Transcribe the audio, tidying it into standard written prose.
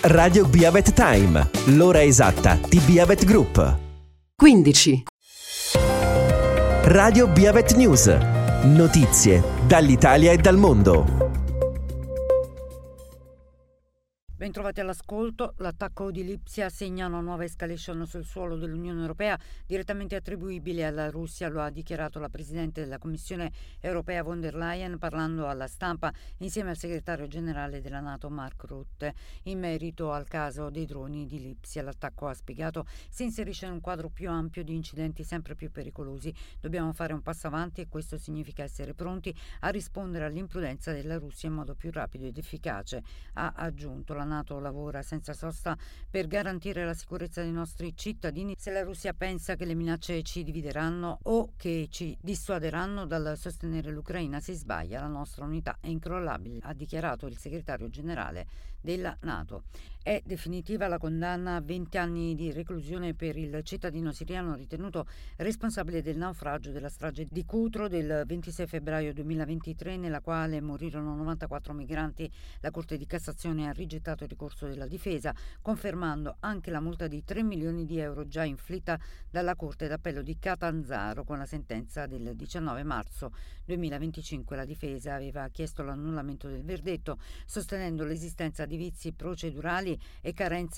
Radio Biavet Time, l'ora esatta di Biavet Group. 15. Radio Biavet News, notizie dall'Italia e dal mondo. Bentrovati all'ascolto. L'attacco di Lipsia segna una nuova escalation sul suolo dell'Unione Europea direttamente attribuibile alla Russia, lo ha dichiarato la Presidente della Commissione Europea von der Leyen parlando alla stampa insieme al Segretario Generale della NATO Mark Rutte. In merito al caso dei droni di Lipsia, l'attacco, ha spiegato, si inserisce in un quadro più ampio di incidenti sempre più pericolosi. Dobbiamo fare un passo avanti e questo significa essere pronti a rispondere all'imprudenza della Russia in modo più rapido ed efficace, ha aggiunto. La NATO lavora senza sosta per garantire la sicurezza dei nostri cittadini. Se la Russia pensa che le minacce ci divideranno o che ci dissuaderanno dal sostenere l'Ucraina, si sbaglia. La nostra unità è incrollabile, ha dichiarato il segretario generale della NATO. È definitiva la condanna a 20 anni di reclusione per il cittadino siriano ritenuto responsabile del naufragio della strage di Cutro del 26 febbraio 2023, nella quale morirono 94 migranti. La Corte di Cassazione ha rigettato il ricorso della difesa, confermando anche la multa di 3 milioni di euro già inflitta dalla Corte d'Appello di Catanzaro con la sentenza del 19 marzo 2025. La difesa aveva chiesto l'annullamento del verdetto, sostenendo l'esistenza di vizi procedurali e carenze